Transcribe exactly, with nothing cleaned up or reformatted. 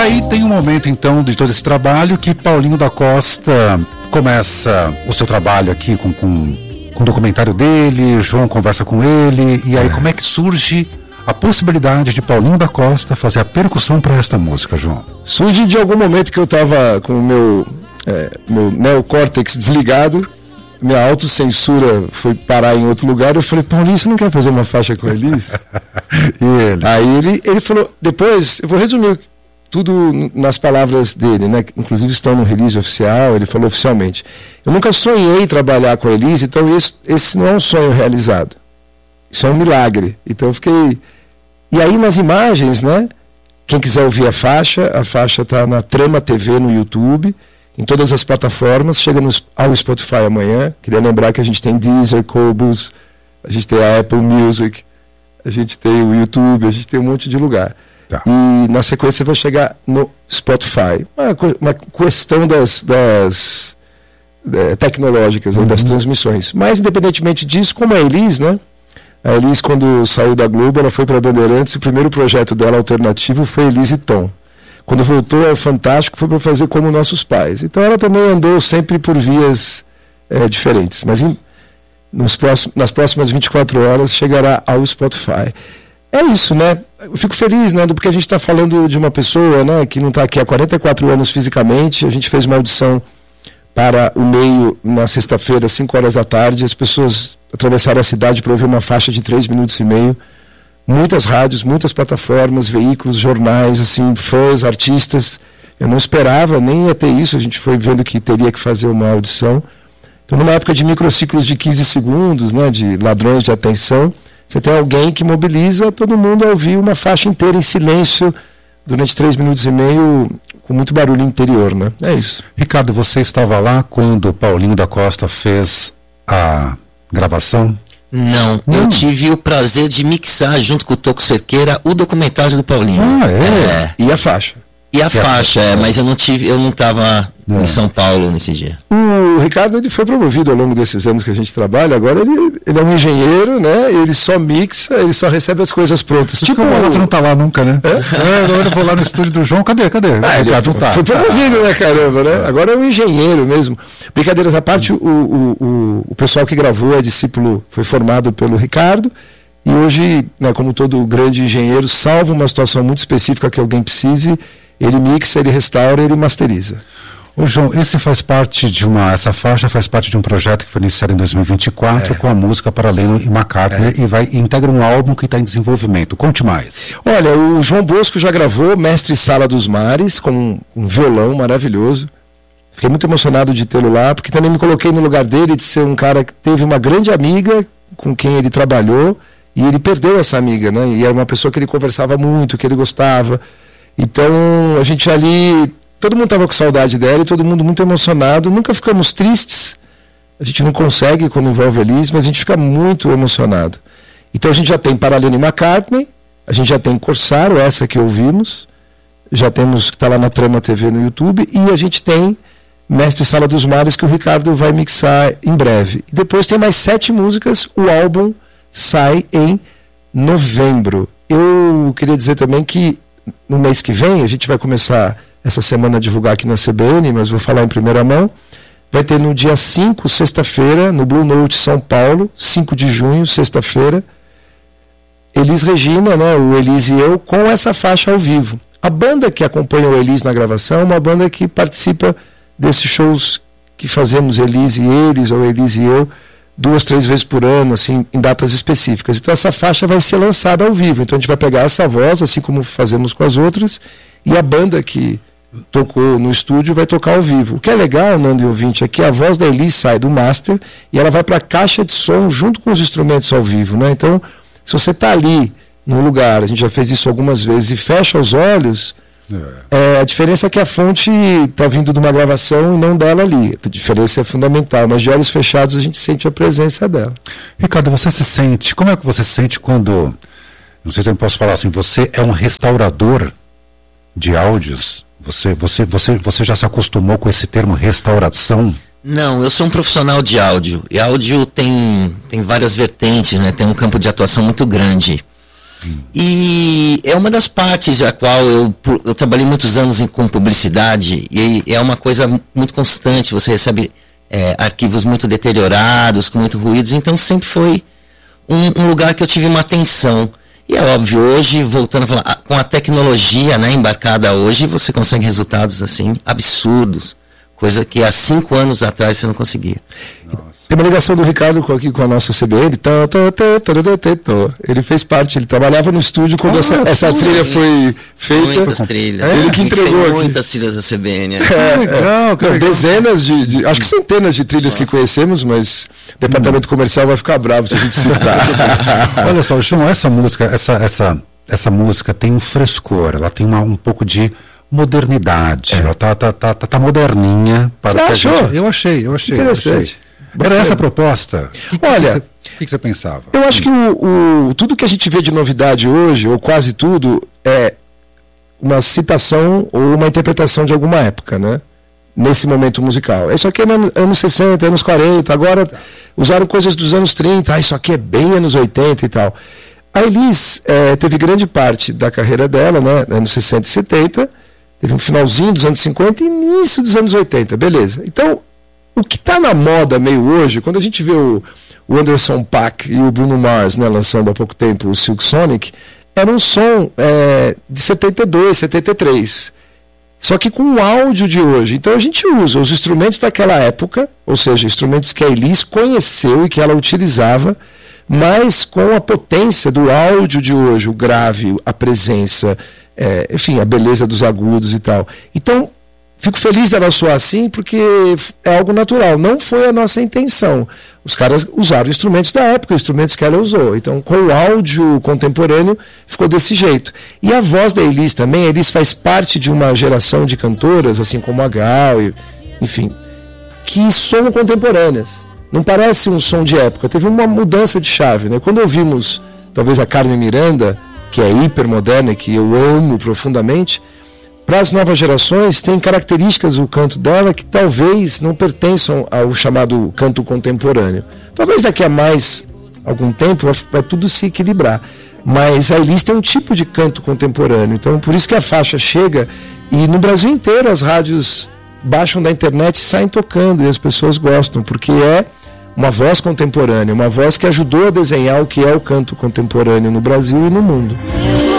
aí tem um momento então de todo esse trabalho que Paulinho da Costa começa o seu trabalho aqui com, com, com o documentário dele, João conversa com ele, e aí é. como é que surge a possibilidade de Paulinho da Costa fazer a percussão para esta música, João? Surge de algum momento que eu estava com o meu, é, meu neocórtex desligado, minha autocensura foi parar em outro lugar, eu falei, Paulinho, você não quer fazer uma faixa com a Elis? E ele? Aí ele, ele falou, depois, eu vou resumir tudo nas palavras dele, né? Inclusive estão no release oficial, ele falou oficialmente. Eu nunca sonhei trabalhar com a Elis, então esse, esse não é um sonho realizado. Isso é um milagre. Então eu fiquei... E aí nas imagens, né? Quem quiser ouvir a faixa, a faixa está na Trama T V no YouTube, em todas as plataformas, chega no, ao Spotify amanhã. Queria lembrar que a gente tem Deezer, Qobuz, a gente tem a Apple Music, a gente tem o YouTube, a gente tem um monte de lugar. Tá. E na sequência vai chegar no Spotify. Uma, uma questão das, das é, tecnológicas, uhum. das transmissões. Mas independentemente disso, como a Elis, né? A Elis, quando saiu da Globo, ela foi para a Bandeirantes, o primeiro projeto dela alternativo foi Elis e Tom. Quando voltou ao Fantástico, foi para fazer Como Nossos Pais. Então ela também andou sempre por vias é, diferentes. Mas em, nos próximos, nas próximas vinte e quatro horas chegará ao Spotify. É isso, né? Eu fico feliz, né? Porque a gente está falando de uma pessoa, né, que não está aqui há quarenta e quatro anos fisicamente. A gente fez uma audição para o Meio na sexta-feira, às cinco horas da tarde. As pessoas atravessaram a cidade para ouvir uma faixa de três minutos e meio. Muitas rádios, muitas plataformas, veículos, jornais, assim, fãs, artistas. Eu não esperava, nem ia ter isso. A gente foi vendo que teria que fazer uma audição. Então, numa época de microciclos de quinze segundos, né, de ladrões de atenção, você tem alguém que mobiliza todo mundo a ouvir uma faixa inteira em silêncio durante três minutos e meio, com muito barulho interior, né? É isso. Ricardo, você estava lá quando o Paulinho da Costa fez a gravação? Não, hum. eu tive o prazer de mixar junto com o Toco Cerqueira o documentário do Paulinho. Ah, é? é. E a faixa? E a e faixa, a faixa, é, mas eu não tive, eu não estava é. em São Paulo nesse dia. O Ricardo, ele foi promovido ao longo desses anos que a gente trabalha, agora ele, ele é um engenheiro, né? Ele só mixa, ele só recebe as coisas prontas. Tipo, o você não tá lá nunca, né? É? É, eu vou lá no estúdio do João, cadê, cadê? Ah, ele Ricardo, tá. Foi promovido, né, caramba, né? Agora é um engenheiro mesmo. Brincadeiras à parte, o, o, o, o pessoal que gravou é discípulo, foi formado pelo Ricardo, e hoje, né, como todo grande engenheiro, salvo uma situação muito específica que alguém precise, ele mixa, ele restaura, ele masteriza. Ô João, esse faz parte de uma, essa faixa faz parte de um projeto que foi iniciado em dois mil e vinte e quatro é. com a música para Lennon e McCartney é. e vai integra um álbum que está em desenvolvimento. Conte mais. Olha, o João Bosco já gravou Mestre Sala dos Mares com um, um violão maravilhoso. Fiquei muito emocionado de tê-lo lá, porque também me coloquei no lugar dele de ser um cara que teve uma grande amiga com quem ele trabalhou e ele perdeu essa amiga, né? E era uma pessoa que ele conversava muito, que ele gostava. Então a gente ali, todo mundo estava com saudade dela e todo mundo muito emocionado. Nunca ficamos tristes, a gente não consegue quando envolve Elis, mas a gente fica muito emocionado. Então a gente já tem para Lennon e McCartney, a gente já tem Corsaro, essa que ouvimos, já temos que está lá na Trama T V no YouTube, e a gente tem Mestre Sala dos Mares, que o Ricardo vai mixar em breve. E depois tem mais sete músicas, o álbum sai em novembro. Eu queria dizer também que no mês que vem, a gente vai começar essa semana a divulgar aqui na C B N, mas vou falar em primeira mão, vai ter no dia cinco, sexta-feira, no Blue Note São Paulo, cinco de junho, sexta-feira, Elis Regina, né, o Elis e eu, com essa faixa ao vivo. A banda que acompanha o Elis na gravação é uma banda que participa desses shows que fazemos, Elis e eles, ou Elis e eu, duas, três vezes por ano, assim, em datas específicas. Então essa faixa vai ser lançada ao vivo. Então a gente vai pegar essa voz, assim como fazemos com as outras, e a banda que tocou no estúdio vai tocar ao vivo. O que é legal, Nando e ouvinte, é que a voz da Elis sai do master e ela vai para a caixa de som junto com os instrumentos ao vivo, né? Então, se você está ali no lugar, a gente já fez isso algumas vezes, e fecha os olhos, é. É, a diferença é que a fonte está vindo de uma gravação e não dela ali. A diferença é fundamental, mas de olhos fechados a gente sente a presença dela. Ricardo, você se sente, como é que você se sente quando, não sei se eu posso falar assim, você é um restaurador de áudios? Você, você, você, você já se acostumou com esse termo restauração? Não, eu sou um profissional de áudio, e áudio tem, tem várias vertentes, né? Tem um campo de atuação muito grande. Hum. E é uma das partes a qual eu, eu trabalhei muitos anos em, com publicidade, e é uma coisa muito constante, você recebe é, arquivos muito deteriorados, com muito ruídos, então sempre foi um, um lugar que eu tive uma atenção. E é óbvio, hoje, voltando a falar, com a tecnologia, né, embarcada hoje, você consegue resultados assim absurdos, coisa que há cinco anos atrás você não conseguia. Nossa. Tem uma ligação do Ricardo aqui com a nossa C B N. Ele fez parte, ele trabalhava no estúdio quando ah, essa, essa trilha foi feita. Muitas trilhas. É, ele que entregou aqui. Muitas trilhas da C B N. Né? É, legal, é, dezenas de, de, acho que centenas de trilhas nossa. Que conhecemos, mas o departamento hum. comercial vai ficar bravo se a gente citar. Olha só, João, essa música, essa, essa, essa música tem um frescor, ela tem uma, um pouco de modernidade, é. Ela tá, tá, tá, tá moderninha. Para você achou? Gente... Eu achei, eu achei. Interessante. Eu achei. Era essa a proposta? Que, que Olha, o que, que você pensava? Eu acho que o, o, tudo que a gente vê de novidade hoje, ou quase tudo, é uma citação ou uma interpretação de alguma época, né? Nesse momento musical. Isso aqui é anos sessenta, anos quarenta, agora usaram coisas dos anos trinta, ah, isso aqui é bem anos oitenta e tal. A Elis é, teve grande parte da carreira dela, né? Anos sessenta e setenta, teve um finalzinho dos anos cinquenta e início dos anos oitenta, beleza. Então, o que está na moda meio hoje, quando a gente vê o, o Anderson .Paak e o Bruno Mars, né, lançando há pouco tempo o Silk Sonic, era um som é, de setenta e dois, setenta e três. Só que com o áudio de hoje. Então a gente usa os instrumentos daquela época, ou seja, instrumentos que a Elis conheceu e que ela utilizava, mas com a potência do áudio de hoje, o grave, a presença, é, enfim, a beleza dos agudos e tal. Então, fico feliz dela soar assim, porque é algo natural. Não foi a nossa intenção. Os caras usaram instrumentos da época, instrumentos que ela usou. Então, com o áudio contemporâneo, ficou desse jeito. E a voz da Elis também, a Elis faz parte de uma geração de cantoras, assim como a Gal, e, enfim, que soam contemporâneas. Não parece um som de época. Teve uma mudança de chave, né? Quando ouvimos, talvez, a Carmen Miranda, que é hipermoderna, que eu amo profundamente, para as novas gerações, tem características do canto dela que talvez não pertençam ao chamado canto contemporâneo. Talvez daqui a mais algum tempo vai, vai tudo se equilibrar. Mas a Elis tem um tipo de canto contemporâneo. Então, por isso que a faixa chega e no Brasil inteiro as rádios baixam da internet e saem tocando e as pessoas gostam, porque é uma voz contemporânea, uma voz que ajudou a desenhar o que é o canto contemporâneo no Brasil e no mundo.